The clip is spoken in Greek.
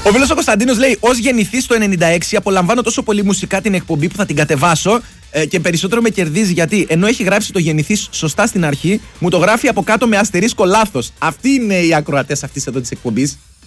Ο φίλος ο Κωνσταντίνος λέει: ως γεννηθής το 96, απολαμβάνω τόσο πολύ μουσικά την εκπομπή που θα την κατεβάσω και περισσότερο με κερδίζει γιατί ενώ έχει γράψει το γεννηθής σωστά στην αρχή, μου το γράφει από κάτω με αστερίσκο λάθος. Αυτοί είναι οι ακροατές αυτής εδώ της εκπομπής.